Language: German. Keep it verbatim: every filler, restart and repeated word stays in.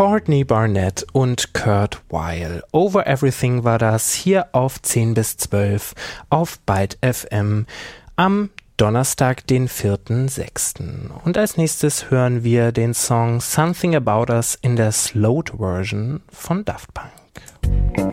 Courtney Barnett und Kurt Weill. Over Everything war das hier auf zehn bis zwölf auf Byte F M am Donnerstag, den vierten sechsten Und als nächstes hören wir den Song Something About Us in der Slowed Version von Daft Punk.